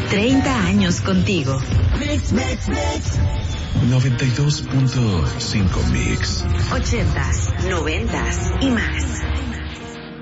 30 años contigo. Mix, mix, mix. 92.5 Mix. 80s, 90s y más.